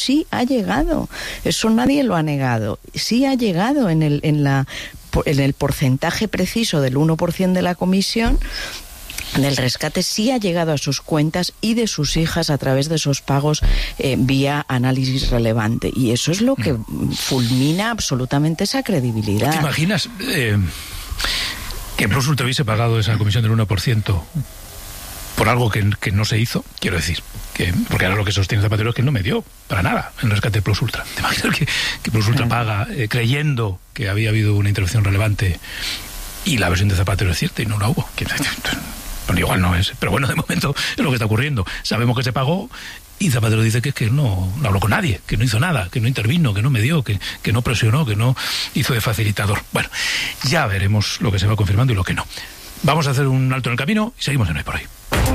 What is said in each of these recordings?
sí ha llegado. Eso nadie lo ha negado. Sí ha llegado en el porcentaje preciso del 1% de la comisión del rescate, sí ha llegado a sus cuentas y de sus hijas a través de esos pagos vía análisis relevante. Y eso es lo que fulmina absolutamente esa credibilidad. ¿Te imaginas que Plus Ultra hubiese pagado esa comisión del 1% por algo que no se hizo? Quiero decir, porque ahora lo que sostiene Zapatero es que no me dio para nada el rescate de Plus Ultra. ¿Te imaginas que Plus Ultra paga creyendo que había habido una intervención relevante y la versión de Zapatero es cierta y no la hubo? Bueno, igual no es, pero bueno, de momento es lo que está ocurriendo. Sabemos que se pagó y Zapatero dice que no habló con nadie, que no hizo nada, que no intervino, que no medió, que no presionó, que no hizo de facilitador. Bueno, ya veremos lo que se va confirmando y lo que no. Vamos a hacer un alto en el camino y seguimos en Hoy por Hoy.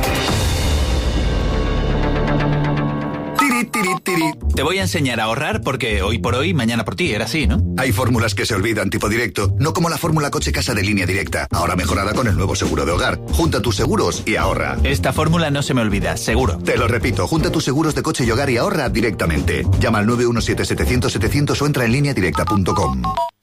Te voy a enseñar a ahorrar porque hoy por hoy, mañana por ti, era así, ¿no? Hay fórmulas que se olvidan, tipo directo, no como la fórmula coche casa de Línea Directa, ahora mejorada con el nuevo seguro de hogar. Junta tus seguros y ahorra. Esta fórmula no se me olvida, seguro. Te lo repito, junta tus seguros de coche y hogar y ahorra directamente. Llama al 917-700-700 o entra en lineadirecta.com.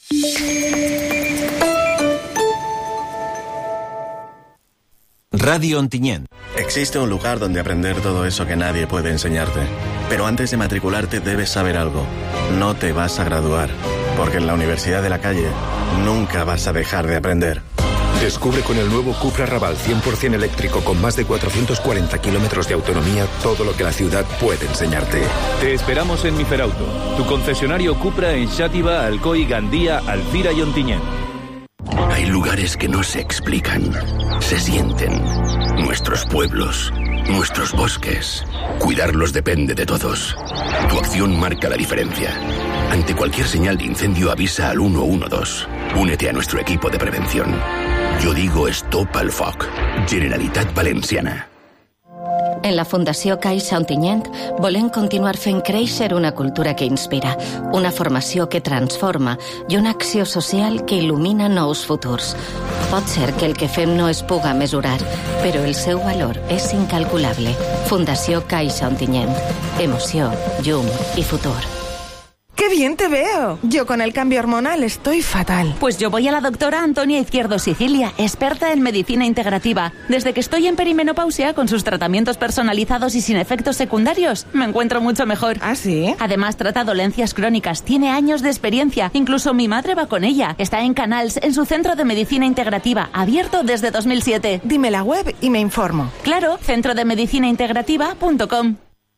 Radio Ontinyent. Existe un lugar donde aprender todo eso que nadie puede enseñarte. Pero antes de matricularte debes saber algo. No te vas a graduar, porque en la Universidad de la Calle nunca vas a dejar de aprender. Descubre con el nuevo Cupra Raval 100% eléctrico con más de 440 kilómetros de autonomía todo lo que la ciudad puede enseñarte. Te esperamos en Miferauto, tu concesionario Cupra en Xàtiva, Alcoi, Gandía, Alzira y Ontinyent. Hay lugares que no se explican, se sienten. Nuestros pueblos, nuestros bosques. Cuidarlos depende de todos. Tu acción marca la diferencia. Ante cualquier señal de incendio avisa al 112. Únete a nuestro equipo de prevención. Yo digo Stop al Foc. Generalitat Valenciana. En la Fundació Caixa Ontinyent volem continuar fent créixer una cultura que inspira, una formació que transforma i una acció social que il·lumina nous futurs. Pot ser que el que fem no es puga mesurar, però el seu valor és incalculable. Fundació Caixa Ontinyent. Emoció, llum i futur. ¡Qué bien te veo! Yo con el cambio hormonal estoy fatal. Pues yo voy a la doctora Antonia Izquierdo Sicilia, experta en medicina integrativa. Desde que estoy en perimenopausia, con sus tratamientos personalizados y sin efectos secundarios, me encuentro mucho mejor. ¿Ah, sí? Además, trata dolencias crónicas, tiene años de experiencia. Incluso mi madre va con ella. Está en Canals, en su centro de medicina integrativa, abierto desde 2007. Dime la web y me informo. Claro, centrodemedicinaintegrativa.com.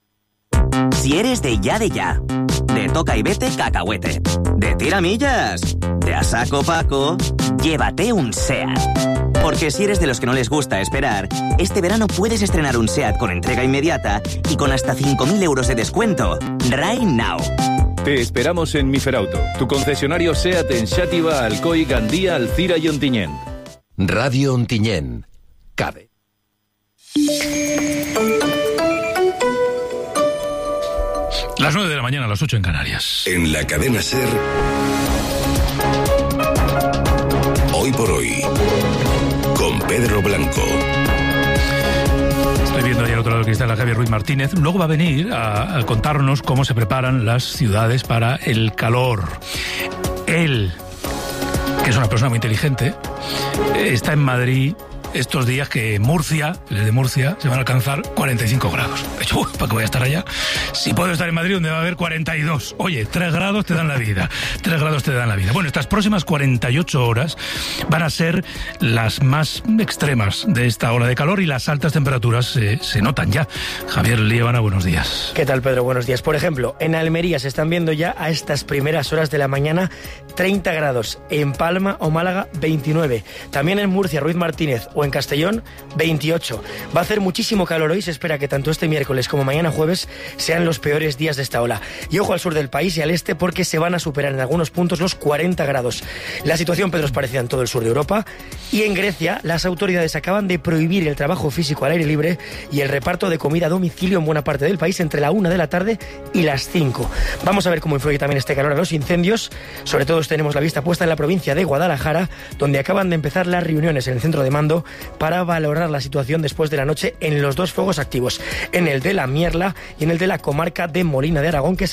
Si eres de ya, de toca y vete cacahuete, de tiramillas, de a saco Paco, llévate un SEAT. Porque si eres de los que no les gusta esperar, este verano puedes estrenar un SEAT con entrega inmediata y con hasta 5.000 euros de descuento. Right now. Te esperamos en Miferauto, tu concesionario SEAT en Xàtiva, Alcoi, Gandía, Alzira y Ontinyent. Radio Ontinyent. CADE. Las 9 de la mañana, a las 8 en Canarias. En la cadena SER, Hoy por Hoy, con Pedro Blanco. Estoy viendo ahí al otro lado del cristal a Javier Ruiz Martínez. Luego va a venir a contarnos cómo se preparan las ciudades para el calor. Él, que es una persona muy inteligente, está en Madrid estos días que Murcia, de Murcia, se van a alcanzar 45 grados. De hecho, ¿para qué voy a estar allá? Si puedo estar en Madrid, donde va a haber 42. Oye, 3 grados te dan la vida. 3 grados te dan la vida. Bueno, estas próximas 48 horas van a ser las más extremas de esta ola de calor y las altas temperaturas se notan ya. Javier Liébana, buenos días. ¿Qué tal, Pedro? Buenos días. Por ejemplo, en Almería se están viendo ya a estas primeras horas de la mañana 30 grados. En Palma o Málaga, 29. También en Murcia, Ruiz Martínez o en Castellón, 28. Va a hacer muchísimo calor hoy. Se espera que tanto este miércoles como mañana jueves sean los peores días de esta ola. Y ojo al sur del país y al este, porque se van a superar en algunos puntos los 40 grados. La situación, Pedro, es parecida en todo el sur de Europa. Y en Grecia, las autoridades acaban de prohibir el trabajo físico al aire libre y el reparto de comida a domicilio en buena parte del país entre la 1 de la tarde y las 5. Vamos a ver cómo influye también este calor a los incendios. Sobre todo tenemos la vista puesta en la provincia de Guadalajara, donde acaban de empezar las reuniones en el centro de mando para valorar la situación después de la noche en los 2 fuegos activos, en el de la Mierla y en el de la comarca de Molina de Aragón, que